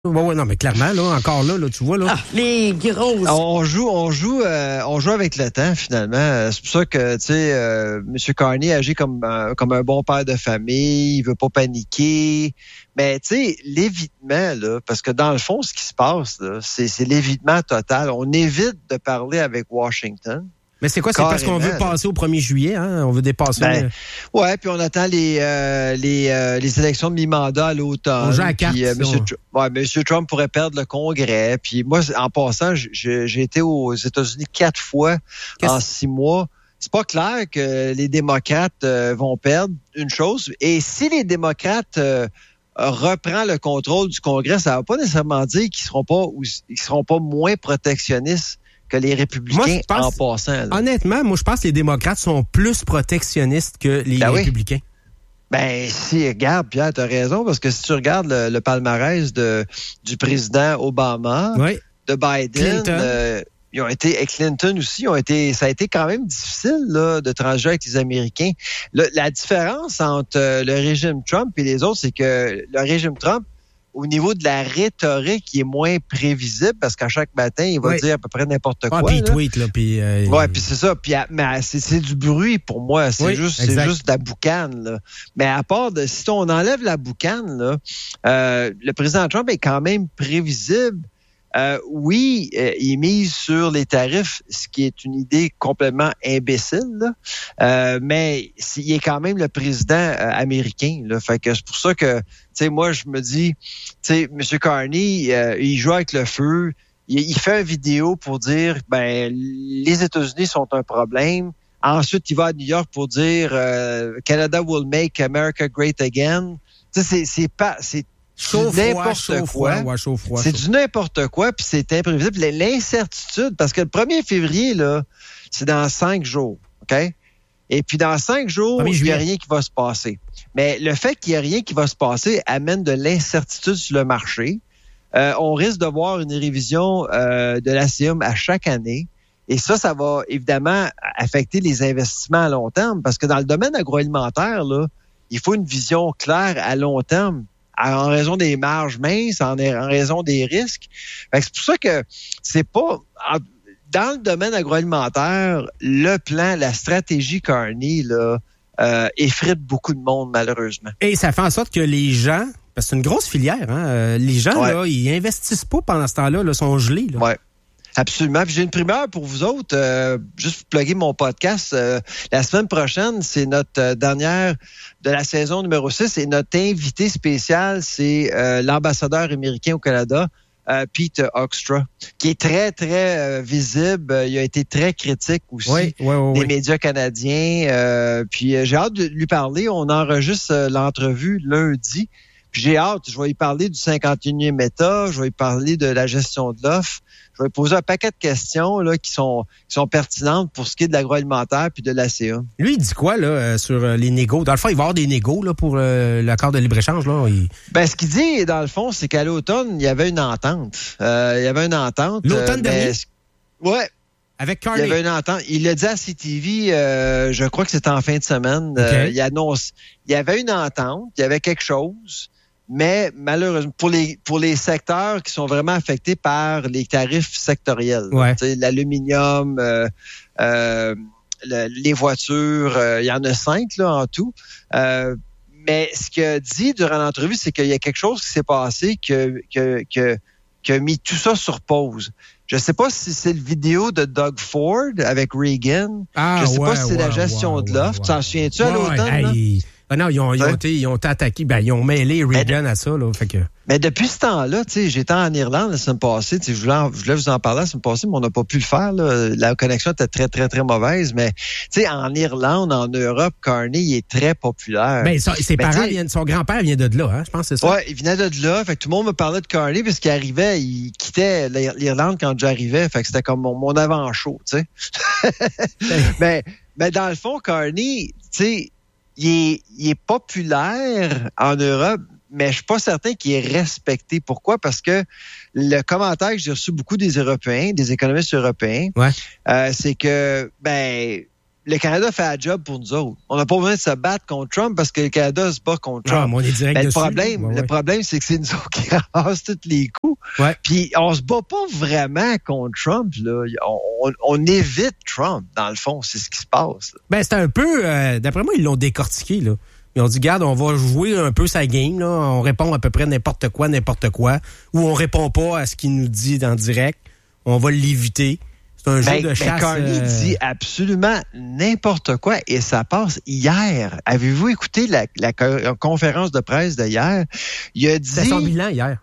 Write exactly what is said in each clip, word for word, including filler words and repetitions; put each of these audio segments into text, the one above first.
Ouais, ouais, non, mais clairement, là, encore là, là, tu vois, là. Ah, les grosses. On joue, on joue, euh, on joue avec le temps, finalement. C'est pour ça que, tu sais, euh, M. Carney agit comme, euh, comme un bon père de famille. Il veut pas paniquer. Mais, tu sais, l'évitement, là, parce que dans le fond, ce qui se passe, là, c'est, c'est l'évitement total. On évite de parler avec Washington. Mais c'est quoi? C'est parce qu'on veut passer au premier juillet, hein? On veut dépasser. Ben, ouais, puis on attend les euh, les euh, les élections de mi-mandat à l'automne. On joue à la carte. Puis, euh, Monsieur, Tr- ouais, Monsieur Trump pourrait perdre le Congrès. Puis moi, en passant, j'ai, j'ai été aux États-Unis quatre fois Qu'est-ce... en six mois. C'est pas clair que les démocrates euh, vont perdre une chose. Et si les démocrates euh, reprend le contrôle du Congrès, ça ne va pas nécessairement dire qu'ils seront pas ou ils seront pas moins protectionnistes que les républicains moi, pense, en passant. Là. Honnêtement, moi, je pense que les démocrates sont plus protectionnistes que les ben républicains. Oui. Ben, si, regarde, Pierre, tu as raison, parce que si tu regardes le, le palmarès de, du président Obama, oui. de Biden, euh, ils ont été, et Clinton aussi, ont été, ça a été quand même difficile là, de transiger avec les Américains. Le, la différence entre euh, le régime Trump et les autres, c'est que le régime Trump, au niveau de la rhétorique, il est moins prévisible parce qu'à chaque matin, il va oui. dire à peu près n'importe quoi. Ah, puis il tweet, là. Puis, euh, ouais, puis c'est ça. Puis, mais c'est, c'est du bruit pour moi. C'est, oui, juste, c'est juste de la boucane, là. Mais à part de, si on enlève la boucane, là, euh, le président Trump est quand même prévisible. Euh, oui, euh, il mise sur les tarifs, ce qui est une idée complètement imbécile, là. Euh, mais il est quand même le président euh, américain. Là. Fait que c'est pour ça que, tu sais, moi, je me dis, tu sais, M. Carney, euh, il joue avec le feu. Il, il fait une vidéo pour dire, ben, les États-Unis sont un problème. Ensuite, il va à New York pour dire, euh, Canada will make America great again. Tu sais, c'est, c'est pas, c'est Chaud, du n'importe froid, chaud, quoi. Froid, ouais, chaud, froid, c'est chaud. du n'importe quoi, puis c'est imprévisible. L'incertitude, parce que le premier février, là, c'est dans cinq jours, OK? Et puis dans cinq jours, il n'y a rien qui va se passer. Mais le fait qu'il n'y a rien qui va se passer amène de l'incertitude sur le marché. Euh, on risque de voir une révision euh, de l'A C M à chaque année. Et ça, ça va évidemment affecter les investissements à long terme, parce que dans le domaine agroalimentaire, là, il faut une vision claire à long terme. En raison des marges minces, en, en raison des risques. Fait que c'est pour ça que c'est pas... Dans le domaine agroalimentaire, le plan, la stratégie Carney, là, euh, effrite beaucoup de monde, malheureusement. Et ça fait en sorte que les gens... Parce que c'est une grosse filière, hein? Les gens, ouais. là, ils investissent pas pendant ce temps-là, là, sont gelés. Là. Ouais. Absolument. Puis j'ai une primeur pour vous autres. Euh, juste pour plugger mon podcast. Euh, la semaine prochaine, c'est notre euh, dernière de la saison numéro six. Et notre invité spécial, c'est euh, l'ambassadeur américain au Canada, euh, Pete Hoekstra, qui est très, très euh, visible. Il a été très critique aussi oui, oui, oui, des oui. médias canadiens. Euh, puis euh, j'ai hâte de lui parler. On enregistre euh, l'entrevue lundi. Puis j'ai hâte. Je vais lui parler du cinquante et unième État. Je vais lui parler de la gestion de l'offre. Je vais poser un paquet de questions là, qui sont qui sont pertinentes pour ce qui est de l'agroalimentaire puis de l'A C A. Lui, il dit quoi là euh, sur euh, les négos? Dans le fond, il va y avoir des négos là, pour euh, l'accord de libre-échange. Là. Il... Ben, ce qu'il dit, dans le fond, c'est qu'à l'automne, il y avait une entente. Euh, il y avait une entente. L'automne euh, dernier? Mais... Ouais. Avec Carney? Il y avait une entente. Il l'a dit à C T V, euh, je crois que c'était en fin de semaine. Okay. Euh, il annonce, il y avait une entente, il y avait quelque chose. Mais malheureusement, pour les pour les secteurs qui sont vraiment affectés par les tarifs sectoriels, ouais. l'aluminium, euh, euh, le, les voitures, euh, il y en a cinq là en tout. Euh, mais ce qu'il a dit durant l'entrevue, c'est qu'il y a quelque chose qui s'est passé que que que qui a mis tout ça sur pause. Je ne sais pas si c'est le vidéo de Doug Ford avec Reagan. Ah, je ne sais ouais, pas si c'est ouais, la gestion ouais, de l'offre. ouais, tu t'en ouais, souviens-tu ouais, à l'automne? Hey. Ah non, ils ont, ils, ont été, ils ont été attaqués, ben, ils ont mêlé Reagan mais, à ça. Là, fait que... mais depuis ce temps-là, j'étais en Irlande la semaine passée, je voulais, en, je voulais vous en parler la semaine passée, mais on n'a pas pu le faire. Là. La connexion était très, très, très mauvaise. Mais en Irlande, en Europe, Carney il est très populaire. Ben, ça, ses mais parents viennent, son grand-père vient de là, hein, je pense que c'est ça. Oui, il venait de là. Fait que tout le monde me parlait de Carney parce qu'il arrivait, il quittait l'Irlande quand j'arrivais. Fait que c'était comme mon, mon avant-show, tu sais. mais, mais dans le fond, Carney, tu sais, Il est, il est populaire en Europe, mais je suis pas certain qu'il est respecté. Pourquoi? Parce que le commentaire que j'ai reçu beaucoup des Européens, des économistes européens, ouais. euh, c'est que, ben, le Canada fait la job pour nous autres. On n'a pas besoin de se battre contre Trump parce que le Canada se bat contre Trump. Non, on est direct ben, dessus. Le problème, ouais, ouais. le problème, c'est que c'est nous autres qui ramassent tous les coups. Ouais. Puis on se bat pas vraiment contre Trump. Là. On, on, on évite Trump, dans le fond. C'est ce qui se passe. Là. Ben, c'est un peu... Euh, d'après moi, ils l'ont décortiqué, là. Ils ont dit, regarde, on va jouer un peu sa game, là. On répond à peu près n'importe quoi, n'importe quoi. Ou on répond pas à ce qu'il nous dit en direct. On va l'éviter. C'est un jeu ben, de chasse. Ben Carney euh... dit absolument n'importe quoi et ça passe hier. Avez-vous écouté la, la, la conférence de presse de hier? Il a dit... C'est son bilan hier.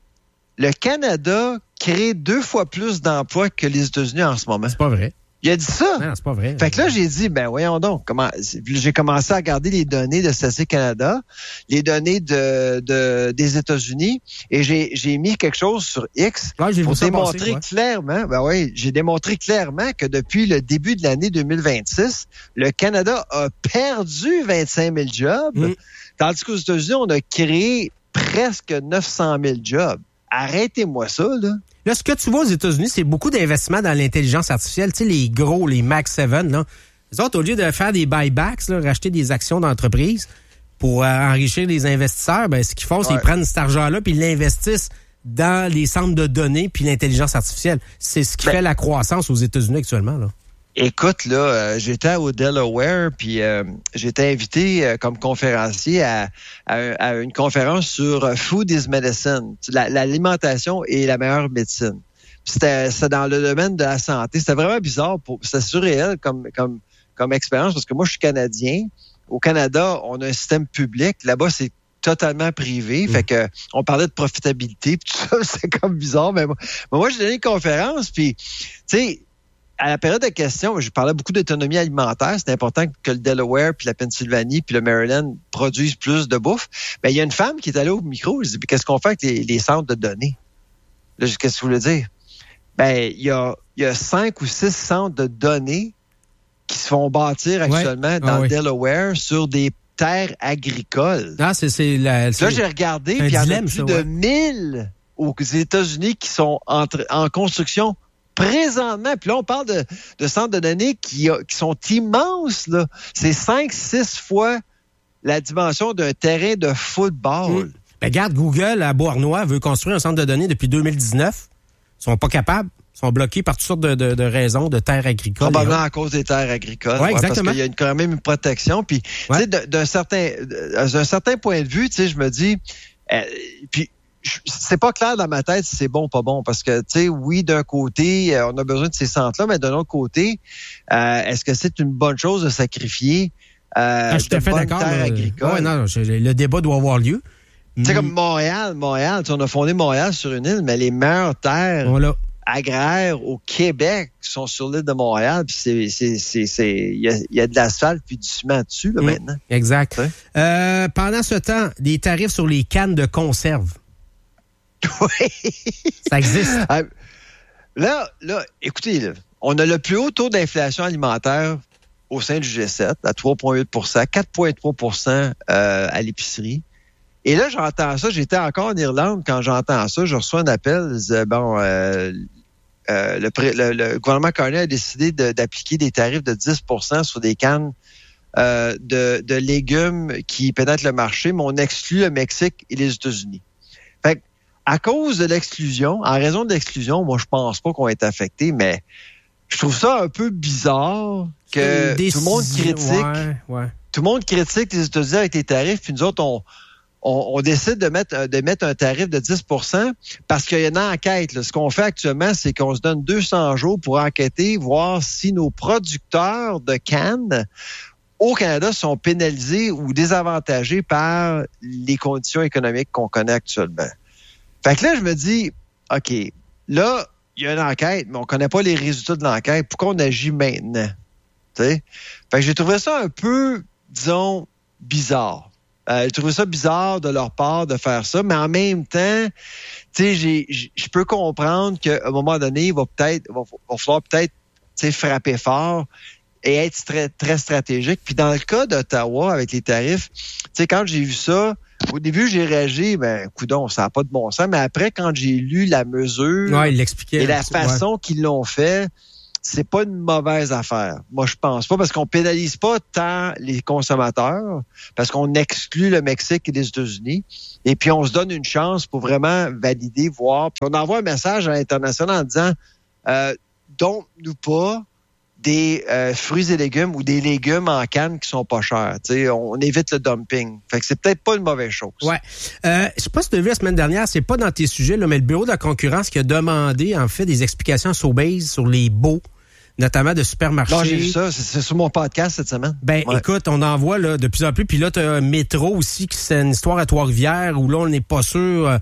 Le Canada crée deux fois plus d'emplois que les États-Unis en ce moment. C'est pas vrai. Il a dit ça. Non, c'est pas vrai. Fait que là, j'ai dit, ben voyons donc, comment j'ai commencé à regarder les données de Statistique Canada, les données de, de des États-Unis, et j'ai, j'ai mis quelque chose sur X ouais, j'ai pour démontrer passer, ouais. clairement, ben oui, j'ai démontré clairement que depuis le début de l'année deux mille vingt-six, le Canada a perdu vingt-cinq mille jobs, mm. tandis qu'aux États-Unis, on a créé presque neuf cent mille jobs. Arrêtez-moi ça, là. Là, ce que tu vois aux États-Unis, c'est beaucoup d'investissements dans l'intelligence artificielle. Tu sais, les gros, les Max sept, là. Les autres, au lieu de faire des buybacks, là, racheter des actions d'entreprise pour euh, enrichir les investisseurs, ben, ce qu'ils font, ouais. c'est qu'ils prennent cet argent-là puis ils l'investissent dans les centres de données puis l'intelligence artificielle. C'est ce qui ben, fait la croissance aux États-Unis actuellement, là. Écoute, là, euh, j'étais au Delaware, puis euh, j'étais invité euh, comme conférencier à, à, à une conférence sur euh, Food is Medicine, la, l'alimentation est la meilleure médecine. Puis c'était, c'était dans le domaine de la santé. C'était vraiment bizarre, pour, c'était surréel comme, comme, comme expérience, parce que moi, je suis Canadien. Au Canada, on a un système public. Là-bas, c'est totalement privé. Mmh. Fait que on parlait de profitabilité, puis tout ça, c'est comme bizarre. Mais moi, mais moi j'ai donné une conférence, puis, tu sais, à la période de questions, je parlais beaucoup d'autonomie alimentaire. C'est important que le Delaware, puis la Pennsylvanie, puis le Maryland produisent plus de bouffe. Ben, il y a une femme qui est allée au micro. Je dis, qu'est-ce qu'on fait avec les, les centres de données? Là, je dis, qu'est-ce que vous voulez dire? Ben, il y a, il y a cinq ou six centres de données qui se font bâtir actuellement ouais. dans ah, le oui. Delaware sur des terres agricoles. Ah, c'est, c'est la, c'est là, j'ai regardé, puis il y en a plus ça, de ouais. mille aux États-Unis qui sont en, en construction présentement. Puis là, on parle de, de centres de données qui, qui sont immenses, là. C'est cinq, six fois la dimension d'un terrain de football. Mmh. Ben, regarde, Google, à Beauharnois, veut construire un centre de données depuis deux mille dix-neuf. Ils sont pas capables. Ils sont bloqués par toutes sortes de, de, de raisons, de terres agricoles. Probablement à cause des terres agricoles. Oui, ouais, exactement. Parce qu'il y a une, quand même une protection. Puis, ouais. tu sais, d'un certain, d'un certain point de vue, tu sais, je me dis, euh, puis, c'est pas clair dans ma tête si c'est bon ou pas bon, parce que, tu sais, oui, d'un côté, on a besoin de ces centres-là, mais d'un autre côté, euh, est-ce que c'est une bonne chose de sacrifier euh, ah, je de bonnes d'accord, terres agricoles? Oui, non, le débat doit avoir lieu. Tu sais, comme Montréal, Montréal, on a fondé Montréal sur une île, mais les meilleures terres voilà. agraires au Québec sont sur l'île de Montréal, puis c'est, c'est, c'est, c'est, il y a, y a de l'asphalte puis du ciment dessus, là, mmh, maintenant. Exact. Ouais. Euh, pendant ce temps, des tarifs sur les cannes de conserve. Oui. Ça existe. Euh, là, là, écoutez, là, on a le plus haut taux d'inflation alimentaire au sein du G sept, à trois virgule huit pour cent, quatre virgule trois pour cent euh, à l'épicerie. Et là, j'entends ça. J'étais encore en Irlande quand j'entends ça. Je reçois un appel. Je disais, bon, euh, euh, le, le, le gouvernement Carney a décidé de, d'appliquer des tarifs de dix pour cent sur des cannes euh, de, de légumes qui pénètrent le marché, mais on exclut le Mexique et les États-Unis. Fait que, à cause de l'exclusion, en raison de l'exclusion, moi, je pense pas qu'on est affecté, mais je trouve ça un peu bizarre que tout le monde critique, ouais, ouais. tout le monde critique les États-Unis avec les tarifs, puis nous autres, on, on, on décide de mettre, de mettre un tarif de dix pour cent parce qu'il y a une enquête. Là. Ce qu'on fait actuellement, c'est qu'on se donne deux cents jours pour enquêter, voir si nos producteurs de cannes au Canada sont pénalisés ou désavantagés par les conditions économiques qu'on connaît actuellement. Fait que là, je me dis, OK, là, il y a une enquête, mais on ne connaît pas les résultats de l'enquête. Pourquoi on agit maintenant? T'sais? Fait que j'ai trouvé ça un peu, disons, bizarre. Euh, j'ai trouvé ça bizarre de leur part de faire ça, mais en même temps, tu sais, je peux comprendre qu'à un moment donné, il va peut-être, va, va falloir peut-être, tu sais, frapper fort et être très, très stratégique. Puis dans le cas d'Ottawa, avec les tarifs, tu sais, quand j'ai vu ça, au début, j'ai réagi, ben, coudonc, ça n'a pas de bon sens. Mais après, quand j'ai lu la mesure ouais, il l'expliquait, et la façon ouais. qu'ils l'ont fait, c'est pas une mauvaise affaire. Moi, je pense pas, parce qu'on pénalise pas tant les consommateurs, parce qu'on exclut le Mexique et les États-Unis, et puis on se donne une chance pour vraiment valider, voir. Puis on envoie un message à l'international en disant, euh, donne-nous pas des euh, fruits et légumes ou des légumes en canne qui sont pas chers. T'sais, on évite le dumping. Fait que c'est peut-être pas une mauvaise chose. Ouais. Euh, je sais pas si tu as vu la semaine dernière, c'est pas dans tes sujets, là, mais le Bureau de la concurrence qui a demandé, en fait, des explications à Sobeys sur les baux, notamment de supermarchés. Non, j'ai vu ça. C'est, c'est sur mon podcast cette semaine. Ben, ouais. Écoute, on en voit là, de plus en plus. Puis là, tu as un métro aussi, qui c'est une histoire à Trois-Rivières, où là, on n'est pas sûr...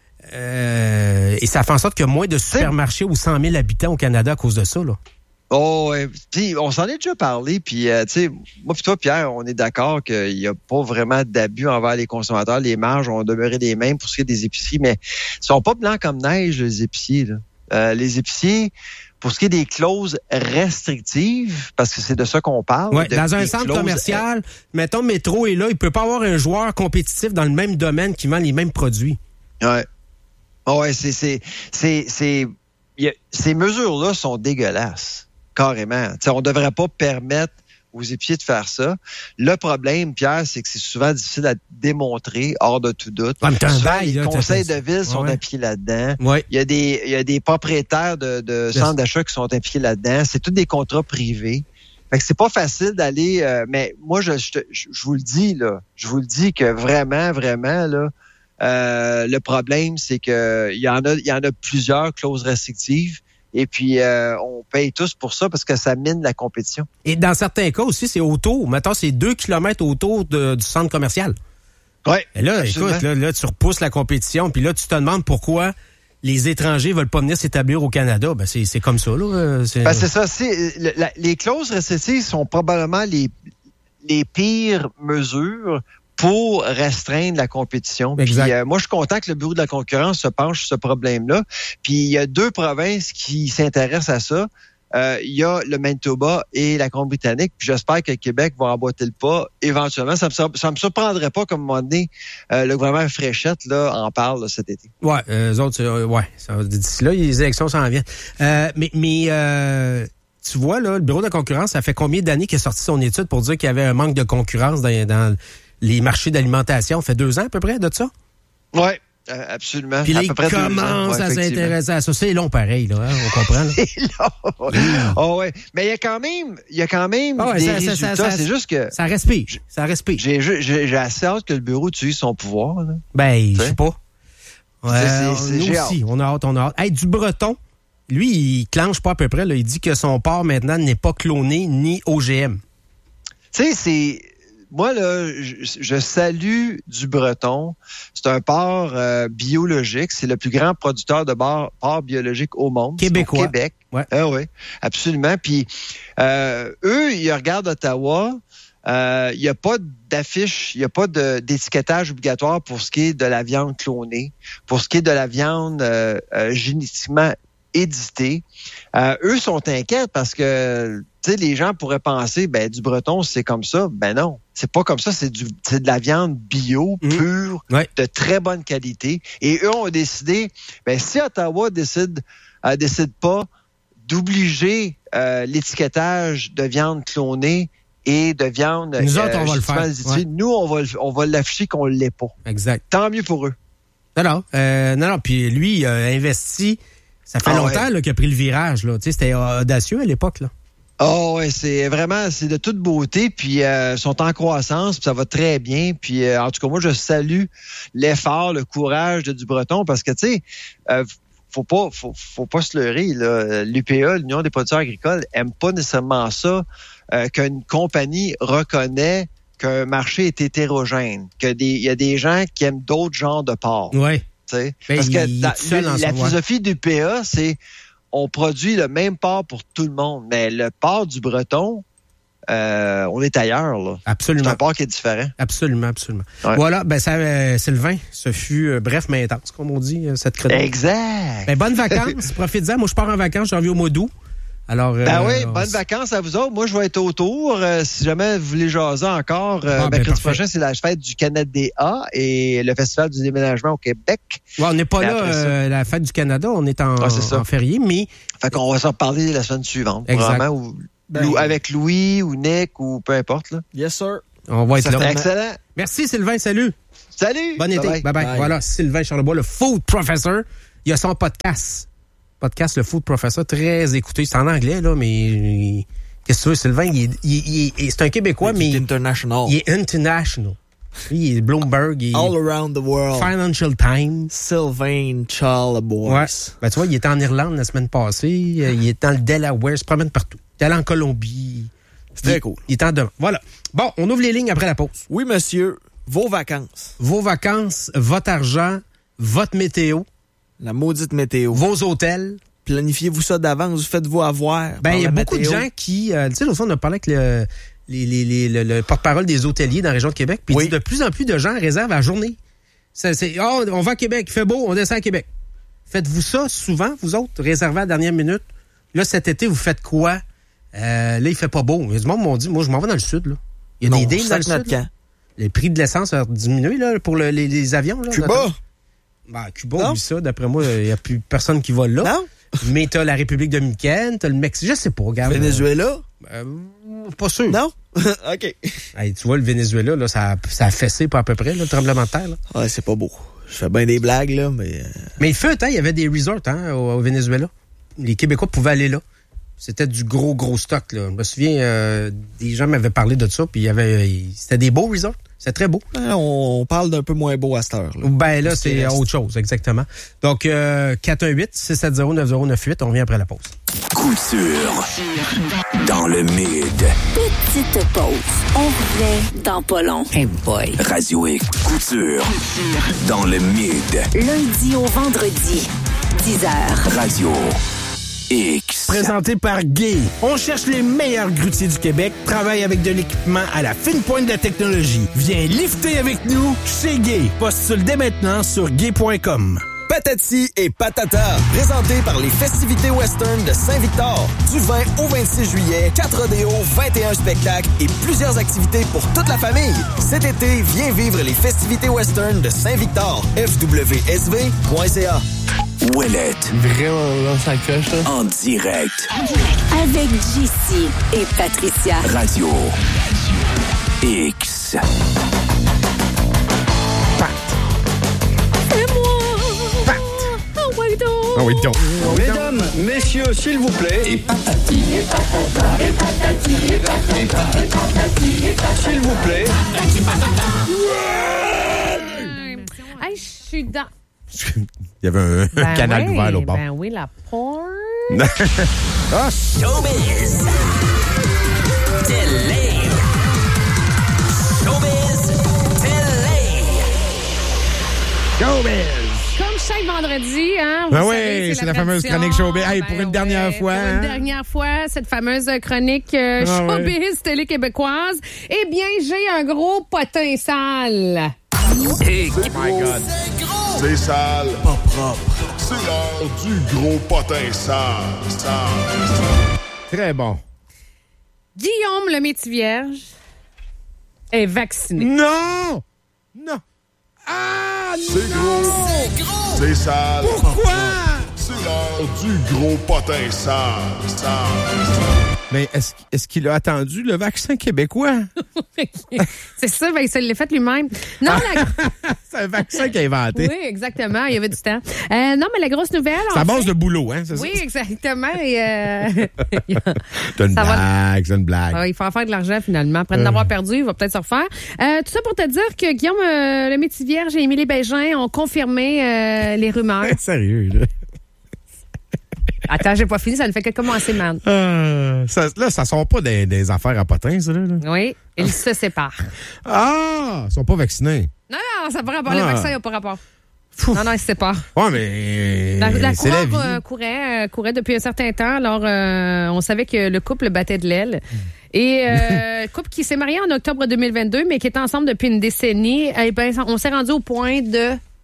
Euh, et ça fait en sorte qu'il y a moins de supermarchés aux cent mille habitants au Canada à cause de ça, là. Oh, ouais. Puis on s'en est déjà parlé, puis euh, tu sais, moi puis toi, Pierre, on est d'accord qu'il n'y a pas vraiment d'abus envers les consommateurs. Les marges ont demeuré les mêmes pour ce qui est des épiceries, mais ils sont pas blancs comme neige, les épiciers. Là. Euh, les épiciers, pour ce qui est des clauses restrictives, parce que c'est de ça qu'on parle. Ouais, de, dans un centre clauses, commercial, euh, mettons, Métro est là, il peut pas avoir un joueur compétitif dans le même domaine qui vend les mêmes produits. Ouais. Oh, ouais, c'est, c'est, c'est, c'est, y a, ces mesures-là sont dégueulasses. Carrément. T'sais, on ne devrait pas permettre aux épiciers de faire ça. Le problème, Pierre, c'est que c'est souvent difficile à démontrer, hors de tout doute. Ah, souvent, bail, les là, conseils de ville sont ouais. impliqués là-dedans. Ouais. Il y a des, il y a des propriétaires de, de centres d'achat qui sont impliqués là-dedans. C'est tous des contrats privés. Fait que c'est pas facile d'aller... Euh, mais moi, je, je, je, je vous le dis, là. Je vous le dis que vraiment, vraiment, là, euh, le problème, c'est que il y en a, il y en a plusieurs clauses restrictives. Et puis, euh, on paye tous pour ça parce que ça mine la compétition. Et dans certains cas aussi, c'est autour. Mettons, c'est deux kilomètres autour de, du centre commercial. Oui. Et là, écoute, là, là, tu repousses la compétition. Puis là, tu te demandes pourquoi les étrangers veulent pas venir s'établir au Canada. Ben, c'est, c'est comme ça, là. C'est, ben, c'est ça. C'est, le, la, les clauses restrictives sont probablement les, les pires mesures pour restreindre la compétition. Puis, euh, moi, je suis content que le Bureau de la concurrence se penche sur ce problème-là. Puis, il y a deux provinces qui s'intéressent à ça. Euh, il y a le Manitoba et la Colombie-Britannique. Puis, j'espère que le Québec va emboîter le pas éventuellement. Ça me, ça me surprendrait pas, comme à un moment donné, euh, le gouvernement Fréchette là, en parle là, cet été. Ouais, euh, eux autres, euh, ouais. Ça, d'ici là, les élections s'en viennent. Euh, mais, mais euh, tu vois, là, le Bureau de la concurrence, ça fait combien d'années qu'il a sorti son étude pour dire qu'il y avait un manque de concurrence dans... dans les marchés d'alimentation? Ça fait deux ans à peu près de ça? Oui, euh, absolument. Puis là, il commence ouais, à s'intéresser à ça. C'est long pareil, là, hein, on comprend. Là. C'est long. Mmh. Oh, ouais. Mais il y a quand même, il y a quand même oh, ouais, des ça, résultats. Ça, ça, c'est juste que... Ça respire. Ça respire. J'ai, j'ai, j'ai assez hâte que le bureau utilise son pouvoir. Là. Ben, je sais pas. Ouais, c'est, c'est, nous aussi, on a hâte, on a hâte. Hey, du Breton, lui, il clenche pas à peu près. Là, il dit que son porc, maintenant, n'est pas cloné ni O G M. Tu sais, c'est... Moi, là, je, je salue du Breton. C'est un porc euh, biologique. C'est le plus grand producteur de porc, porc biologique au monde. Québécois. Au Québec. Ouais. Ah oui, absolument. Puis, euh, eux, ils regardent Ottawa. Euh, il n'y a pas d'affiche, il n'y a pas de, d'étiquetage obligatoire pour ce qui est de la viande clonée, pour ce qui est de la viande euh, euh, génétiquement éditée. Euh, eux sont inquiets parce que tu sais, les gens pourraient penser, ben du breton, c'est comme ça. Ben non, c'est pas comme ça. C'est du, c'est de la viande bio, mmh. pure, ouais. de très bonne qualité. Et eux ont décidé, ben si Ottawa décide, euh, décide pas d'obliger euh, l'étiquetage de viande clonée et de viande, nous autres, euh, on va le faire. Ouais. Nous, on va, on va l'afficher qu'on l'est pas. Exact. Tant mieux pour eux. Non, non, euh, non, non. Puis lui, il a investi. Ça fait ah, longtemps ouais. là, qu'il a pris le virage. Là. Tu sais, c'était audacieux à l'époque. Là. Oh ouais, c'est vraiment, c'est de toute beauté, puis euh, sont en croissance, puis ça va très bien. Puis euh, en tout cas, moi, je salue l'effort, le courage de Dubreton, parce que tu sais, euh, faut pas, faut, faut pas se leurrer. Là. L'U P A, l'Union des producteurs agricoles, aime pas nécessairement ça euh, qu'une compagnie reconnaît qu'un marché est hétérogène, que des, il y a des gens qui aiment d'autres genres de porc. Ouais. Ben, parce que la, la, la philosophie du P A, c'est on produit le même porc pour tout le monde, mais le porc du Breton, euh, on est ailleurs. Là. Absolument. C'est un porc qui est différent. Absolument, absolument. Ouais. Voilà, ben ça, euh, Sylvain, ce fut euh, bref mais intense, comme on dit, euh, cette chronique. Exact. Ben, bonnes vacances, profite-en. Moi, je pars en vacances, j'en reviens au mois d'août. Alors, ben euh, oui, bonnes vacances à vous autres. Moi, je vais être autour. Euh, si jamais vous voulez jaser encore, euh, ah, mercredi ben, prochain, c'est la fête du Canada et le Festival du déménagement au Québec. Ouais, on n'est pas mais là, euh, la fête du Canada, on est en, ah, en férié, mais... Fait qu'on va s'en reparler la semaine suivante. Exactement. Ou, ben, ou avec Louis ou Nick ou peu importe. Là. Yes, sir. On va être là. Excellent. Merci, Sylvain. Salut. Salut. Bon été. Bye bye. bye, bye. Voilà, Sylvain Charlebois, le Food Professor. Il a son podcast. Podcast, le Food Professor, très écouté. C'est en anglais, là, mais qu'est-ce que tu veux, Sylvain? Il est, il, il, c'est un Québécois, mais. Il est international. Il est international. Lui, il est Bloomberg. Il est All around the world. Financial Times. Sylvain Charlebois. Ouais. Ben, tu vois, il était en Irlande la semaine passée. Il est dans le Delaware. Il se promène partout. Il est allé en Colombie. C'est très cool. Il est en demain. Voilà. Bon, on ouvre les lignes après la pause. Oui, monsieur. Vos vacances. Vos vacances, votre argent, votre météo. La maudite météo. Vos hôtels. Planifiez-vous ça d'avance, faites-vous avoir. Ben, il y a beaucoup météo. de gens qui... Euh, tu sais, l'autre fois, on a parlé avec le, les, les, les, le, le porte-parole des hôteliers dans la région de Québec, puis oui. il dit de plus en plus de gens réservent à la journée. C'est, c'est, oh, on va à Québec, il fait beau, on descend à Québec. Faites-vous ça souvent, vous autres, réservez à la dernière minute? Là, cet été, vous faites quoi? Euh, là, il fait pas beau. Il y a du monde qui m'ont dit, moi, je m'en vais dans le sud, là. Il y a non, des deals dans le sud. Là. Les prix de l'essence ont diminué, là, pour le, les, les avions, là. Cuba! Ben, Cuba, oui, ça, d'après moi, il n'y a plus personne qui vole là. Non? Mais t'as la République dominicaine, t'as le Mexique, je sais pas, regarde. Venezuela? Euh, pas sûr. Non? OK. Hey, tu vois, le Venezuela, là, ça a, ça a fessé pas à peu près, là, le tremblement de terre. Là. Ouais, c'est pas beau. Je fais bien des blagues, là, mais... Mais il fut un temps, il y avait des resorts, hein, au, au Venezuela. Les Québécois pouvaient aller là. C'était du gros, gros stock, là. Je me souviens, euh, des gens m'avaient parlé de ça, puis il y avait... C'était des beaux resorts. C'est très beau. On parle d'un peu moins beau à cette heure. Là. Ben là, c'est autre chose, exactement. Donc, euh, quatre un huit, six sept zéro, neuf zéro neuf huit, on revient après la pause. Couture dans le mid. Petite pause. On revient dans pas long. Hey boy. Radio X. Couture dans le mid. Lundi au vendredi, dix heures. Radio X. Présenté par Gay. On cherche les meilleurs grutiers du Québec, travaille avec de l'équipement à la fine pointe de la technologie. Viens lifter avec nous chez Gay. Postule dès maintenant sur gay point com. Patati et Patata, présenté par les festivités western de Saint-Victor. Du vingt au vingt-six juillet, quatre rodéos, vingt et un spectacles et plusieurs activités pour toute la famille. Cet été, viens vivre les festivités western de Saint-Victor. f w s v point c a. Ouellette. Vraiment, là, ça coche, là. En direct. Avec J C et Patricia. Radio X. Pat. C'est moi. Pat. Oh, oui, donc. Oh, oui, donc. Mesdames, messieurs, s'il vous plaît. Et patati, et patata, et patati, et patata, et patati, et patata. S'il vous plaît. Patati, patata. Hey, je suis dans... Il y avait un, ben un canal oui, ouvert là bas. Ben oui, la porn. Ah, showbiz. Télé. Showbiz. Télé. Showbiz. Comme chaque vendredi, hein. Ben vous oui, savez, c'est, c'est la, la fameuse chronique Showbiz. Hey, ben pour une ouais, dernière fois. Pour hein? une dernière fois, cette fameuse chronique euh, ah, Showbiz ouais. Télé québécoise. Eh bien, j'ai un gros potin sale. Hey, c'est my gros, God. C'est gros. C'est sale. Pas propre. C'est l'heure du gros potin sale. Sale. Très bon. Guillaume le Métis-Vierge est vacciné. Non! Non! Ah! C'est gros. C'est gros. C'est sale. Pourquoi? C'est l'heure du gros potin sale. Sale. Mais est-ce, est-ce qu'il a attendu le vaccin québécois? C'est ça, ben, il se l'a fait lui-même. Non, la... C'est un vaccin qu'il a inventé. Oui, exactement. Il y avait du temps. Euh, non, mais la grosse nouvelle... C'est à base fait... de boulot, hein, c'est oui, ça? Oui, exactement. Et, euh... c'est une ça blague, va... c'est une blague. Ah, il faut en faire de l'argent, finalement. Après euh... d'avoir perdu, il va peut-être se refaire. Euh, tout ça pour te dire que Guillaume euh, le Métis-Vierge et Émilie Bégin ont confirmé euh, les rumeurs. Sérieux, là? Attends, j'ai pas fini, ça ne fait que commencer, man. Euh, ça, là, ça sort pas des, des affaires à potins, ça, là. Oui, ils se séparent. Ah! Ils sont pas vaccinés. Non, non, ça n'a pas rapport. Ah. Le vaccin n'a pas rapport. Fouf. Non, non, ils se séparent. Ouais, mais. La, la c'est coureur la vie. Euh, courait, euh, courait depuis un certain temps. Alors, euh, on savait que le couple battait de l'aile. Et euh, couple qui s'est marié en octobre deux mille vingt-deux, mais qui est ensemble depuis une décennie. Eh ben, on s'est rendu au point de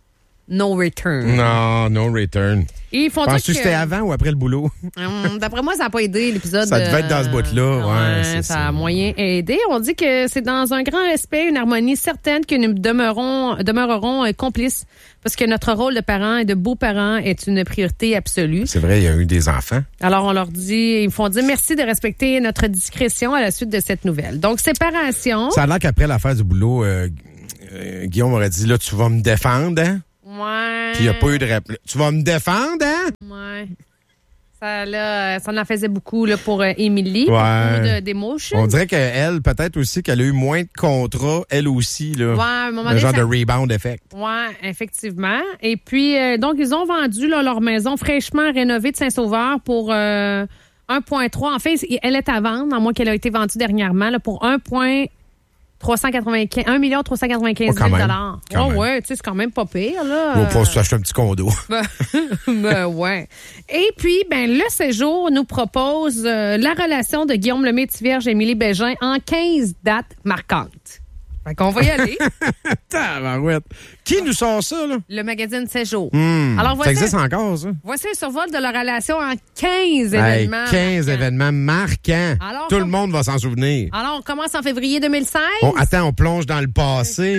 no return. Non, no return. Et ils font Penses-tu que c'était avant ou après le boulot? Hum, D'après moi, ça n'a pas aidé l'épisode. Ça devait être dans ce bout-là. Ouais, ouais, c'est ça ça. a moyen aidé. On dit que c'est dans un grand respect, une harmonie certaine que nous demeurons, demeurerons euh, complices parce que notre rôle de parents et de beaux-parents est une priorité absolue. C'est vrai, il y a eu des enfants. Alors, on leur dit, ils font dire merci de respecter notre discrétion à la suite de cette nouvelle. Donc, séparation. Ça a l'air qu'après l'affaire du boulot, euh, euh, Guillaume aurait dit, là, tu vas me défendre, hein? Ouais. Puis il n'y a pas eu de réponse. Tu vas me défendre, hein? Ouais. Ça, là, ça en faisait beaucoup là, pour euh, Émilie, Ouais. beaucoup de- d'émotions. On dirait qu'elle, peut-être aussi, qu'elle a eu moins de contrats, elle aussi, là. Ouais, à un moment Le donné, genre ça- de rebound effect. Oui, effectivement. Et puis, euh, donc, ils ont vendu là, leur maison fraîchement rénovée de Saint-Sauveur pour euh, un virgule trois. En fait, elle est à vendre, à moins qu'elle ait été vendue dernièrement, là, pour un virgule trois cent quatre-vingt-quinze un million trois cent quatre-vingt-quinze Oh, quand mille même. dollars. Quand Oh, même. ouais, tu sais, c'est quand même pas pire, là. On va pas s'acheter un petit condo. Ben, ben, ouais. Et puis, ben, le séjour nous propose euh, la relation de Guillaume Lemay-Tivierge et Émilie Bégin en quinze dates marquantes. Fait qu'on va y aller. Tabarouette. Qui nous sort ça, là? Le magazine Séjour. Hmm, Alors, ça voici, existe encore, ça? voici un survol de leur relation en quinze Hey, événements. quinze marquants. événements marquants. Alors, Tout comme- le monde va s'en souvenir. Alors, on commence en février deux mille seize. Bon, attends, on plonge dans le passé.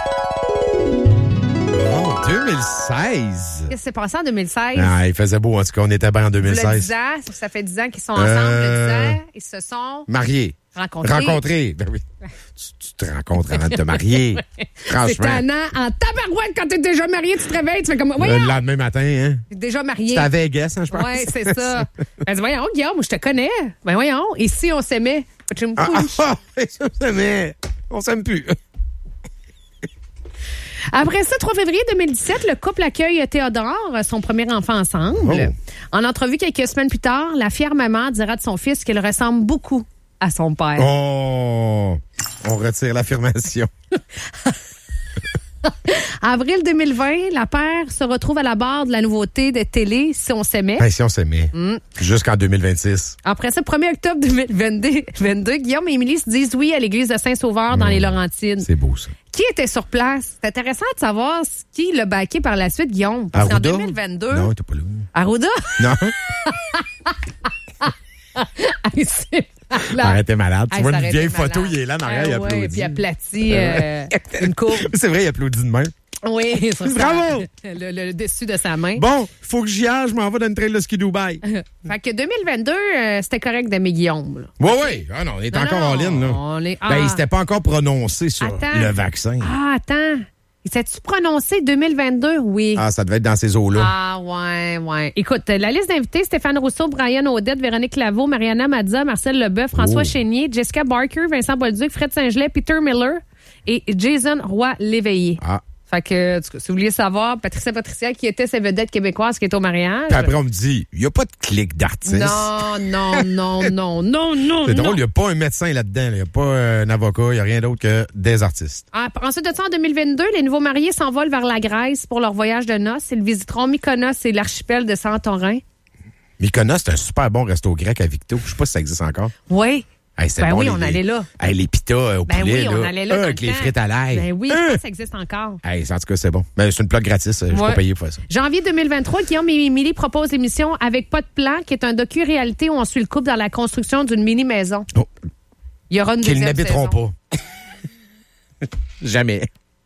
Oh, deux mille seize. Qu'est-ce qui s'est passé en deux mille seize? Ah, il faisait beau, en tout cas, on était bien en deux mille Le seize. dix ans, ça fait dix ans qu'ils sont ensemble. Euh, Le dix ans, ils se sont Mariés. rencontrés. Rencontrés. Ben oui. Tu, tu te rencontres avant de te marier. C'est Franchement. tannant. En tabarouette, quand t'es déjà marié, tu te réveilles, tu fais comme... Voyons, Le lendemain matin, hein? t'es déjà marié. C'était à Vegas, hein, je pense. Oui, c'est ça. Elle dit, voyons, Guillaume, je te connais. Ben voyons, et si on s'aimait? Ah, ah, ah, on s'aimait. On s'aime plus. Après ça, trois février deux mille dix-sept, le couple accueille Théodore, son premier enfant ensemble. Oh. En entrevue quelques semaines plus tard, la fière maman dira de son fils qu'elle ressemble beaucoup à son père. Oh! On retire l'affirmation. Avril deux mille vingt, la paire se retrouve à la barre de la nouveauté de télé Si on s'aimait. Ben, si on s'aimait. Mm. Jusqu'en deux mille vingt-six. Après ça, premier octobre deux mille vingt-deux, Guillaume et Émilie se disent oui à l'église de Saint-Sauveur dans Mm. les Laurentides. C'est beau, ça. Qui était sur place? C'est intéressant de savoir qui l'a backé par la suite, Guillaume. Parce qu'en Arruda? deux mille vingt-deux... Non, t'es pas là. Arruda? Non. Hey, c'est malade. Arrête, t'es malade. Tu Hey, vois ça une aurait vieille été photo, malade. il est là, en arrière, Ah il ouais, applaudit. puis il aplatit euh, une courbe. C'est vrai, il applaudit de même. Oui, sur sa- Bravo! Le, le dessus de sa main. Bon, faut que j'y aille, je m'en vais dans une trail de ski Dubaï. Fait que deux mille vingt-deux, euh, c'était correct d'aimer Guillaume. Là. Oui, oui. Ah non, on est Non, encore non, en ligne, là. on est- Ben, ah. il s'était pas encore prononcé sur Attends. le vaccin. Ah, attends. Il s'est-tu prononcé deux mille vingt-deux? Oui. Ah, ça devait être dans ces eaux-là. Ah, ouais, ouais. Écoute, la liste d'invités, Stéphane Rousseau, Brian Odette, Véronique Laveau, Mariana Mazza, Marcel Leboeuf, François Oh. Chénier, Jessica Barker, Vincent Bolduc, Fred Saint-Gelais, Peter Miller et Jason Roy-Léveillé. Ah. Fait que, en tout cas, si vous vouliez savoir, Patricia Patricia, qui était ces vedettes québécoises qui est au mariage. Puis après, on me dit, il n'y a pas de clic d'artiste. Non, non, non, non, non, non. C'est non. drôle, il n'y a pas un médecin là-dedans. Il n'y a pas euh, un avocat, il n'y a rien d'autre que des artistes. Ah, ensuite de ça, en deux mille vingt-deux, les nouveaux mariés s'envolent vers la Grèce pour leur voyage de noces. Ils visiteront Mykonos et l'archipel de Santorin. Mykonos, c'est un super bon resto grec à Victo. Je sais pas si ça existe encore. Oui. Hey, c'est Ben bon, oui, les- on allait là. Hey, les pitas euh, au Ben poulet, oui, on là. allait là. Ah, dans avec le les temps. frites à l'ail. Ben oui, Ah! je pense que ça existe encore. Hey, en tout cas, c'est bon. Ben, c'est une plaque gratis. Je suis Ouais. pas payé pour ça. Janvier deux mille vingt-trois, Guillaume et Émilie proposent l'émission Avec pas de plan, qui est un docu-réalité où on suit le couple dans la construction d'une mini-maison. Oh. Il y aura une Qu'ils deuxième n'habiteront saison. pas. Jamais.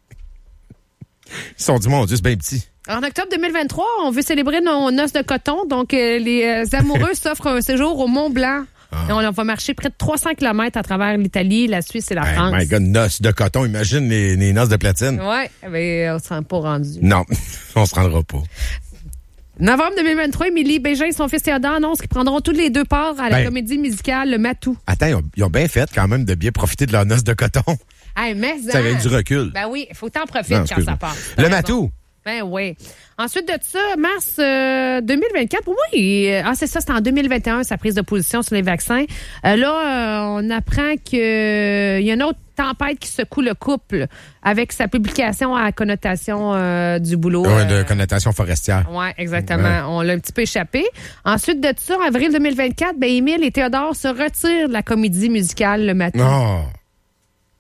Ils se sont dit, mon Dieu, c'est bien petit. En octobre deux mille vingt-trois, on veut célébrer nos noces de coton. Donc, euh, les euh, amoureux s'offrent un séjour au Mont-Blanc. Ah. Et on, on va marcher près de trois cents kilomètres à travers l'Italie, la Suisse et la Hey, France. my God, noces de coton. Imagine les, les noces de platine. Ouais, mais on ne s'en est pas rendu. Non, on se rendra pas. Novembre deux mille vingt-trois, Émilie Bégin et son fils Théodore annoncent qu'ils prendront tous les deux part à la Ben. comédie musicale Le Matou. Attends, ils ont, ils ont bien fait quand même de bien profiter de leurs noces de coton. Hey, mais Ça avait du recul. Ben oui, il faut t'en profiter Non, quand excuse-moi. ça passe. Le Matou. Ben oui. Ensuite de ça, mars euh, deux mille vingt-quatre, oui. euh, Ah, c'est ça, c'était en deux mille vingt et un, sa prise de position sur les vaccins. Euh, là, euh, on apprend qu'il y a une autre tempête qui secoue le couple avec sa publication à connotation euh, du boulot. Ouais, euh, de connotation forestière. Oui, exactement. Ouais. On l'a un petit peu échappé. Ensuite de ça, en avril deux mille vingt-quatre, ben, Émile et Théodore se retirent de la comédie musicale Le Matin. Non.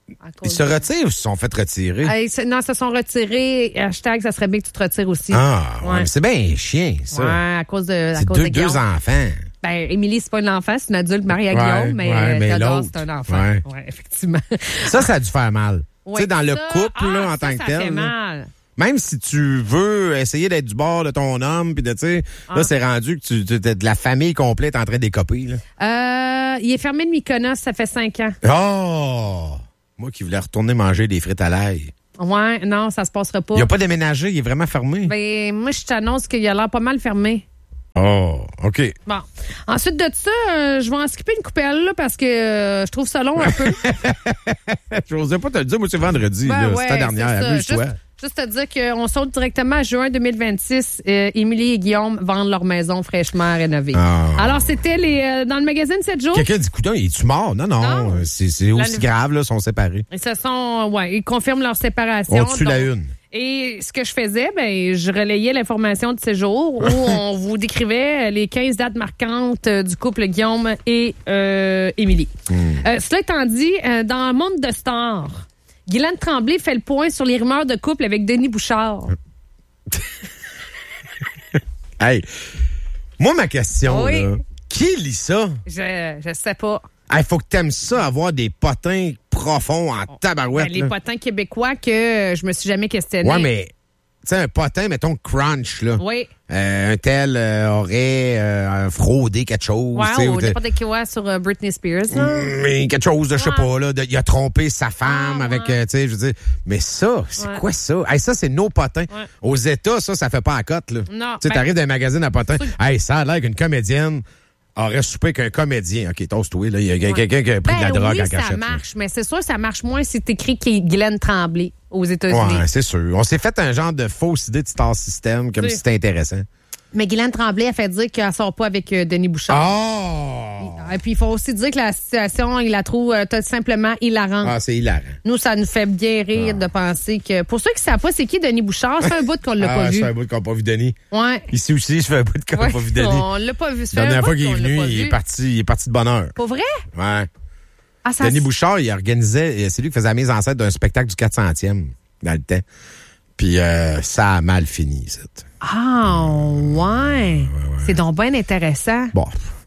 Ils se retirent ou ils se sont fait retirer? Hey, non, ils se sont retirés. Hashtag, ça serait bien que tu te retires aussi. Ah, ouais. Ouais, mais c'est bien chien, ça. Ouais, à cause de, à c'est cause deux, de Guillaume. deux enfants. Ben, Émilie, c'est pas un enfant, c'est une adulte mariée à Guillaume, ouais, mais, ouais, mais Théodore, l'autre, c'est un enfant. Ouais, ouais effectivement. Ça, ça a dû faire mal. Ouais, tu sais, dans le ça, couple, ah, là, en ça, tant que ça tel. Fait mal. Même si tu veux essayer d'être du bord de ton homme, puis de, tu sais, ah. là, c'est rendu que tu, tu de la famille complète en train de décoper, là. Euh, il est fermé de Mykonos, ça fait cinq ans. Oh! Moi qui voulais retourner manger des frites à l'ail. Ouais, non, ça se passera pas. Il a pas déménagé, il est vraiment fermé. Ben, moi, je t'annonce qu'il a l'air pas mal fermé. Oh, OK. Bon. Ensuite de ça, euh, je vais en skipper une coupelle, là, parce que euh, je trouve ça long un peu. Je n'osais pas te le dire, moi, c'est vendredi, ben, là. Ouais, c'est ta dernière, amuse-toi. Juste, juste te dire qu'on saute directement à juin deux mille vingt-six. Euh, Émilie et Guillaume vendent leur maison fraîchement rénovée. Oh. Alors, c'était les euh, dans le magazine sept jours. Quelqu'un dit, coudonc, es-tu mort? Non, non, non. c'est, c'est aussi la... grave, là, ils sont séparés. Ils se sont, ouais, ils confirment leur séparation. On tue donc... la une. Et ce que je faisais, ben, je relayais l'information de séjour où on vous décrivait les quinze dates marquantes du couple Guillaume et euh, Émilie. Mm. Euh, cela étant dit, euh, dans le monde de stars, Guylaine Tremblay fait le point sur les rumeurs de couple avec Denis Bouchard. Hey, moi, ma question, oui. là, qui lit ça? Je, je sais pas. Il hey, faut que t'aimes ça, avoir des potins profonds en tabarouette. Ben, les là. potins québécois que je me suis jamais questionné. Ouais, mais, tu sais, un potin, mettons, crunch, là. Oui. Euh, un tel euh, aurait euh, fraudé quelque chose. Ouais, ou n'importe quoi sur uh, Britney Spears, là. Mais quelque chose de, je sais pas, là, de, il a trompé sa femme ah, avec, ouais. euh, tu sais, je veux dire. Mais ça, c'est ouais. quoi ça? Hey, ça, c'est nos potins. Ouais. Aux États, ça, ça fait pas en cote, là. Non. Tu sais, ben, t'arrives dans un magazine à potins. Hey, ça a l'air qu'une comédienne aurait soupé qu'un comédien. OK, toast-toi, là. Il y a ouais. quelqu'un qui a pris ben de la drogue oui, en cachette. ça marche, là. Mais c'est sûr que ça marche moins si t'écris qu'il est Guylaine Tremblay aux États-Unis. Ouais, c'est sûr. On s'est fait un genre de fausse idée de Star System, comme oui. si c'était intéressant. Mais Guylaine Tremblay a fait dire qu'elle sort pas avec euh, Denis Bouchard. Oh! Et, et puis, il faut aussi dire que la situation, il la trouve euh, tout simplement hilarante. Ah, c'est hilarant. Nous, ça nous fait bien rire ah. de penser que... Pour ceux qui ne savent pas c'est qui Denis Bouchard, c'est un bout qu'on l'a ah, pas vu. C'est un bout qu'on n'a pas vu Denis. Ouais. Ici aussi, je fais un bout qu'on n'a ouais, pas vu Denis. On l'a pas vu. La dernière fois qu'il est venu, il est, parti, il est parti de bonne heure. Pas vrai? Ouais. Ah, ça Denis Bouchard, il organisait... C'est lui qui faisait la mise en scène d'un spectacle du quatre centième dans le temps. Puis euh, ça a mal fini, ça. Ah, ouais. ouais, ouais. C'est donc bien intéressant. Bon.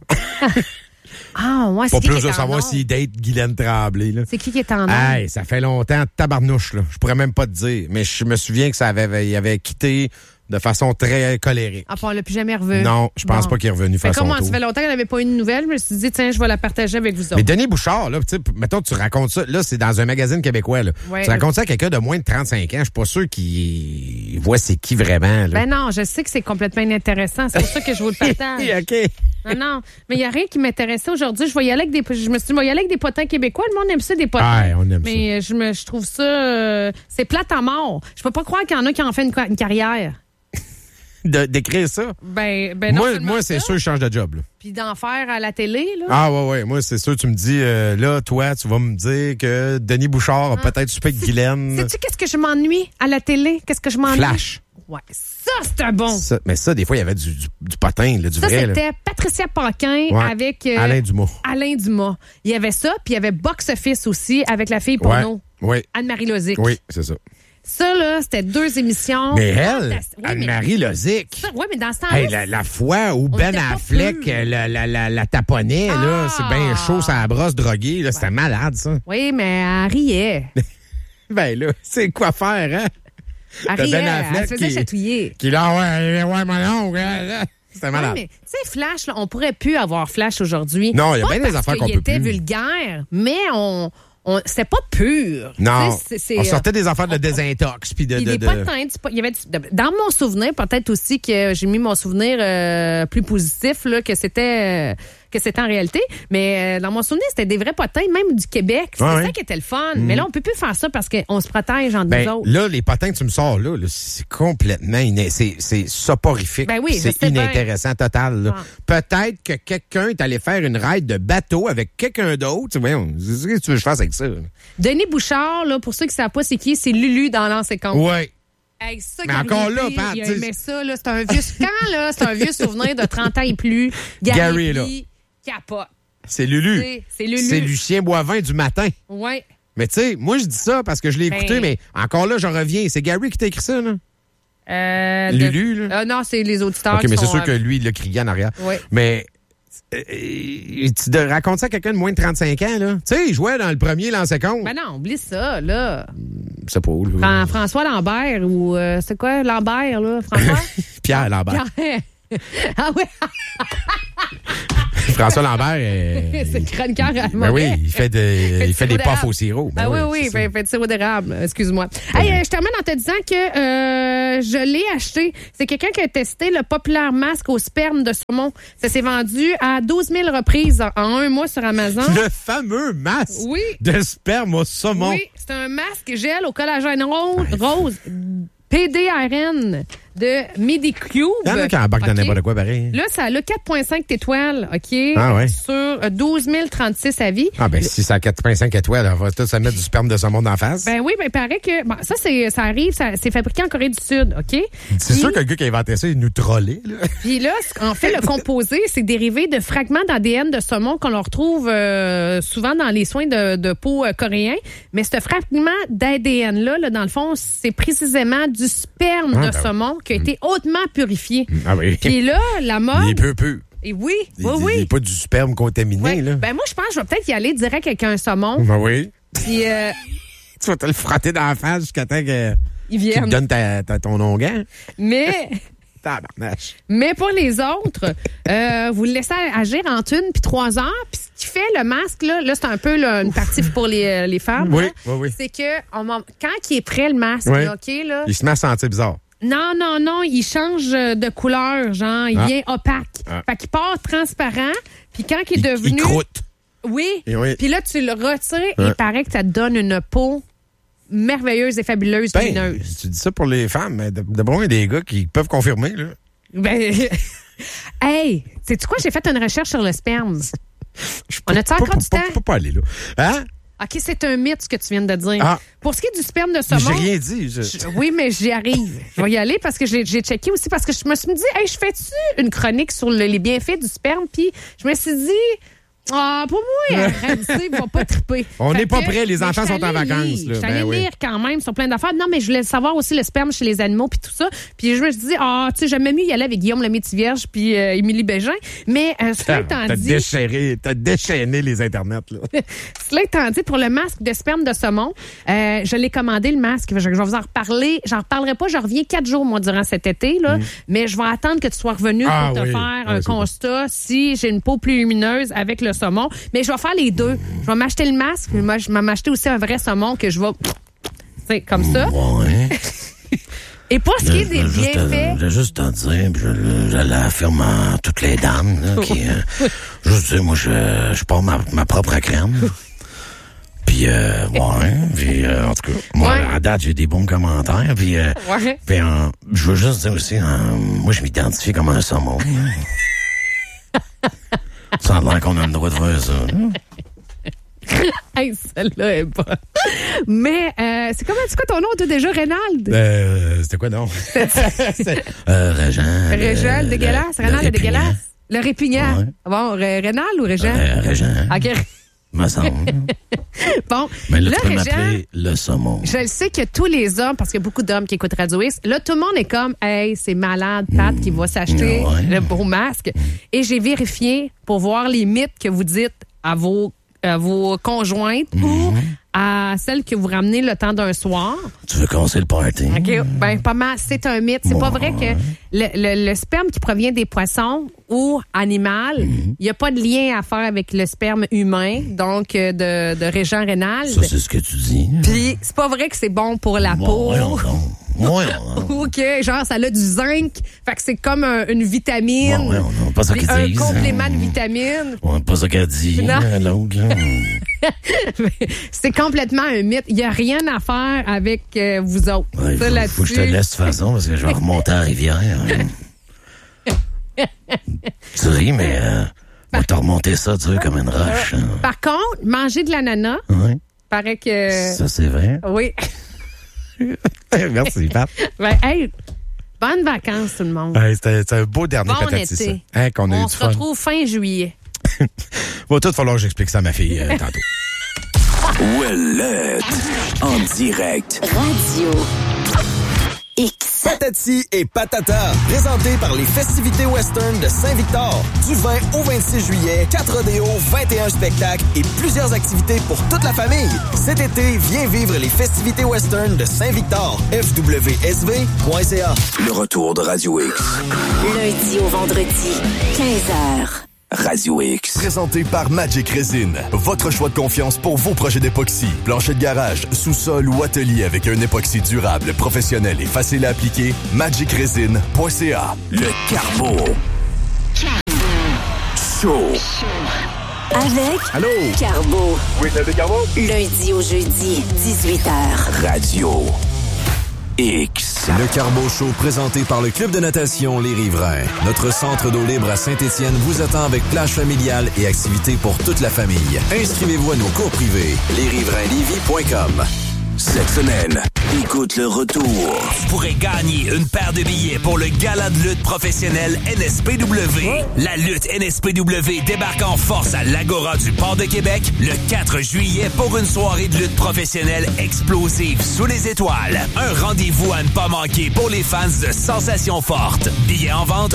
ah, ouais, c'est Pas qui plus qui est de savoir s'il date Guylaine Tremblay, là. C'est qui qui est en hey, ça fait longtemps, tabarnouche, là. Je pourrais même pas te dire. Mais je me souviens que ça avait, il avait quitté de façon très colérique. Ah, on l'a plus jamais revu. Non, je pense bon. pas qu'il est revenu faire son tour. Comment ça fait longtemps qu'elle n'avait pas eu de nouvelles, je me suis dit, tiens, je vais la partager avec vous autres. Mais Denis Bouchard, là, tu sais, mettons, tu racontes ça, là, c'est dans un magazine québécois, là. Ouais, tu racontes ça à quelqu'un de moins de trente-cinq ans, je suis pas sûr qu'il voit c'est qui vraiment, là. Ben non, je sais que c'est complètement inintéressant, c'est pour ça que je vous le partage. OK. Non, non, mais il n'y a rien qui m'intéressait aujourd'hui. Je vais y aller avec des, je me suis dit, je vais y aller avec des potins québécois. Le monde aime ça, des potins. Ouais, on aime mais ça. Mais je, je trouve ça, euh, c'est plate à mort. Je peux pas croire qu'il y en a qui en fait une, une carrière. De, d'écrire ça? Ben, ben non moi, moi c'est ça. sûr que je change de job. Là. Puis d'en faire à la télé, là? Ah ouais, ouais. Moi, c'est sûr, tu me dis, euh, là, toi, tu vas me dire que Denis Bouchard a ah. peut-être soupé avec Guylaine. Sais-tu qu'est-ce que je m'ennuie à la télé? Qu'est-ce que je m'ennuie? Flash. Ouais, ça, c'est un bon. Ça, mais ça, des fois, il y avait du, du, du potin, là, du ça, vrai. Ça, c'était là. Patricia Paquin ouais. avec... Euh, Alain Dumas. Alain Dumas. Il y avait ça, puis il y avait Box Office aussi avec la fille porno. Ouais. Oui. Anne-Marie Lozic. Oui, c'est ça. Ça, là, c'était deux émissions. Mais elle, oui, Anne-Marie mais... Lozic. Oui, mais dans ce temps-là... Hey, la, la fois où Ben Affleck la, la, la, la taponnait, ah. là, c'est bien chaud, ça la brosse droguée, là, ouais. c'était malade, ça. Oui, mais elle riait. Ben là, c'est quoi faire, hein? Elle riait, Ben Affleck elle se faisait qui, chatouiller. Qui là, ouais, ouais, mon oncle, là. C'était malade. Ouais, mais tu sais, Flash, là, on pourrait plus avoir Flash aujourd'hui. Non, il y a bien des affaires qu'on peut plus. Il était vulgaire, mais on... On, c'était pas pur. Non. C'est, c'est, on sortait des affaires de désintox. Puis de, de, des de... potins. Il y avait, dans mon souvenir, peut-être aussi que j'ai mis mon souvenir euh, plus positif, là, que c'était... Euh, que c'était en réalité. Mais euh, dans mon souvenir, c'était des vrais potins, même du Québec. C'était ouais, ça ouais. qui était le fun. Mmh. Mais là, on peut plus faire ça parce qu'on se protège entre ben, nous autres. Là, les potins que tu me sors là, là c'est complètement... Iné... C'est, c'est soporifique. Ben oui, c'est inintéressant bien. Total. Là. Ah. Peut-être que quelqu'un est allé faire une ride de bateau avec quelqu'un d'autre. Voyons, qu'est-ce que tu veux que je fasse avec ça? Là? Denis Bouchard, là, pour ceux qui ne savent pas c'est qui, c'est Lulu dans L'An cinquante. Oui. Hey, ça, mais encore là, Pat, il a aimé ça, là. C'est un vieux... Quand, là, c'est un vieux souvenir de trente ans et plus. Gary, Gary là. Capote. C'est Lulu. C'est, c'est Lulu. C'est Lucien Boivin du matin. Oui. Mais tu sais, moi, je dis ça parce que je l'ai Ben... écouté, mais encore là, j'en reviens. C'est Gary qui t'a écrit ça, là? Euh, Lulu, de... là? Euh, non, c'est les auditeurs. OK, qui mais sont, c'est sûr euh... que lui, il l'a crié en arrière. Oui. Mais euh, tu de, racontes ça à quelqu'un de moins de trente-cinq ans, là? Tu sais, il jouait dans le premier lancé compte. Ben non, oublie ça, là. C'est pas où, là? Fran- François Lambert ou... Euh, c'est quoi, Lambert, là? François? Pierre Lambert. Pierre. Ah ouais? François Lambert. Euh, c'est chroniqueur à ben oui, il fait, de, fait il fait des puffs au sirop. Ben ah oui, oui, oui, il fait, fait de sirop d'érable. Excuse-moi. Ben Hey, oui. euh, je termine en te disant que euh, je l'ai acheté. C'est quelqu'un qui a testé le populaire masque au sperme de saumon. Ça s'est vendu à douze mille reprises en, en un mois sur Amazon. Le fameux masque oui. de sperme au saumon. Oui, c'est un masque gel au collagène rose, rose P D R N de Medicube. Il y en a qui embarquent okay. dans n'importe quoi pareil. Là, ça a le quatre virgule cinq étoiles, OK? Ah ouais. Sur douze mille trente-six avis. Ah ben, si c'est à quatre virgule cinq étoiles, on va tout ça mettre du sperme de saumon d'en face. Ben oui, ben il paraît que... Bon, ça, c'est, ça arrive, ça, c'est fabriqué en Corée du Sud, OK? C'est Puis, sûr que le gars qui a inventé ça, il nous trollait, là. Puis là, en fait, le composé, c'est dérivé de fragments d'A D N de saumon qu'on leur retrouve euh, souvent dans les soins de, de peau euh, coréens. Mais ce fragment d'A D N-là, là, dans le fond, c'est précisément du sperme ah, de ben saumon qui a été hautement purifié. Ah oui. Puis là, la mode... Il est peu peu. Et oui, il, oui, oui. Il n'est pas du sperme contaminé, ouais. là. Ben moi, je pense que je vais peut-être y aller direct avec un saumon. Ben oui. Puis... Euh, tu vas te le frotter dans la face jusqu'à temps que... Ils viennent. Qu'il te donne ta, ta, ton onguent. Mais... Tabarnache. Mais pour les autres, euh, vous le laissez agir entre une puis trois heures. Puis ce qui fait le masque, là, là c'est un peu là, une partie pour les, les femmes. Oui, là, oui, oui. C'est que on, quand il est prêt, le masque, oui. là, OK, là... Il se met à sentir bizarre. Non, non, non, il change de couleur, genre, il ah. devient opaque. Ah. Fait qu'il part transparent, puis quand il est il, devenu... Il croûte. Oui, oui. Puis là, tu le retires ah. et il paraît que ça te donne une peau merveilleuse et fabuleuse, ben, lumineuse. Tu dis ça pour les femmes, mais de, de bon, il y a des gars qui peuvent confirmer, là. Ben... hey, sais-tu quoi? J'ai fait une recherche sur le sperme. On a-tu encore du temps? Je peux pas aller là. Hein? OK, c'est un mythe, ce que tu viens de dire. Ah. Pour ce qui est du sperme de saumon... J'ai rien dit. Je... Je, oui, mais j'y arrive. Je vais y aller parce que j'ai, j'ai checké aussi, parce que je me suis dit, hey, je fais-tu une chronique sur le, les bienfaits du sperme? Puis je me suis dit... Ah, pour moi, arrête, tu sais, ils vont pas triper. On n'est pas que, prêts, les enfants sont en vacances. Je suis ben allée oui. lire quand même sur plein d'affaires. Non, mais je voulais savoir aussi le sperme chez les animaux puis tout ça. Puis je me suis dit, ah, tu sais, j'aimais mieux y aller avec Guillaume Lemaitre-Vierge puis euh, Émilie Bégin. Mais euh, cela étant t'as dit... Déchiré, t'as déchaîné les internets, là. Cela étant dit, pour le masque de sperme de saumon, euh, je l'ai commandé, le masque. Je, je vais vous en reparler. J'en reparlerai pas. Je reviens quatre jours, moi, durant cet été, là. Mm. Mais je vais attendre que tu sois revenu ah, pour te oui. faire ah, un constat si j'ai une peau plus lumineuse avec le saumon. Mais je vais faire les deux. Je vais m'acheter le masque, mais je vais m'acheter aussi un vrai saumon que je vais... Tu sais, comme ça. Ouais. Et pour ce qui est des bienfaits... Je vais juste te dire, je, je l'affirme à toutes les dames, là, qui... Euh, juste dire, moi, je, je pars ma, ma propre crème. Puis, euh, ouais, puis, euh, en tout cas, moi, ouais. à date, j'ai des bons commentaires. Puis, euh, ouais. puis euh, je veux juste dire aussi, euh, moi, je m'identifie comme un saumon. Ça a l'air qu'on a le droit de faire ça. Hey, celle-là est bonne. Mais, euh, c'est comment, c'est quoi ton nom, toi, déjà, Rénald? Euh, c'était quoi, non? euh, Régent. Régent, le dégueulasse. Rénald, le dégueulasse. Le répugnant. Ouais. Bon, Rénald ou Régent? Euh, Régent. OK. Me semble. Bon. Mais là, là tu peux Régent, m'appeler le saumon. Je le sais que tous les hommes, parce qu'il y a beaucoup d'hommes qui écoutent Radio X, là, tout le monde est comme, hey, c'est malade, Pat, mmh. qui va s'acheter ouais. le beau masque. Mmh. Et j'ai vérifié pour voir les mythes que vous dites à vos, à vos conjointes mmh. ou à celles que vous ramenez le temps d'un soir. Tu veux casser le party? OK. Ben, pas mal. C'est un mythe. C'est ouais. pas vrai que le, le, le sperme qui provient des poissons ou animal, il mm-hmm. n'y a pas de lien à faire avec le sperme humain, donc de, de Régent Rénal. Ça, c'est ce que tu dis. Puis, c'est pas vrai que c'est bon pour la bon, peau. Ouais, non, non. Ouais, ou que, genre, ça a du zinc. Fait que c'est comme un, une vitamine. Ouais, non, non, pas ça qu'ils un disent. Un complément de vitamine. Ouais, pas ça qu'elle dit. Non. L'autre, c'est complètement un mythe. Il n'y a rien à faire avec euh, vous autres. Ouais, ça, faut, là-dessus. Faut que je te laisse de toute façon parce que je vais remonter à la rivière. Tu ris, mais euh, on va te remonter ça, tu sais, comme une roche. Hein. Par contre, manger de l'ananas, oui. paraît que... Ça, c'est vrai. Oui. Merci, Pat. Ben, hey, bonnes vacances, tout le monde. Hey, c'était, c'était un beau dernier bon patati, ça. été. Hein, qu'on a on eu du se fun. retrouve fin juillet. Va tout falloir que j'explique ça à ma fille euh, tantôt. Ouellette. En direct. Radio X. Patati et Patata, présenté par les festivités western de Saint-Victor. Du vingt au vingt-six juillet, quatre rodéos, vingt et un spectacles et plusieurs activités pour toute la famille. Cet été, viens vivre les festivités western de Saint-Victor. f w s v point c a. Le retour de Radio X. Lundi au vendredi, quinze heures. Radio X. Présenté par Magic Resin. Votre choix de confiance pour vos projets d'époxy. Plancher de garage, sous-sol ou atelier avec un époxy durable, professionnel et facile à appliquer. magic resin point c a. Le Carbo. Show. Avec Allô? Carbo. Oui, c'est Carbo. Lundi au jeudi, dix-huit heures. Radio X. Le Carbo Show présenté par le Club de natation Les Riverains. Notre centre d'eau libre à Saint-Étienne vous attend avec plage familiale et activités pour toute la famille. Inscrivez-vous à nos cours privés. les riverains lévis point com. Cette semaine, écoute le retour. Vous pourrez gagner une paire de billets pour le gala de lutte professionnelle N S P W. La lutte N S P W débarque en force à l'Agora du Port de Québec le quatre juillet pour une soirée de lutte professionnelle explosive sous les étoiles. Un rendez-vous à ne pas manquer pour les fans de Sensations Fortes. Billets en vente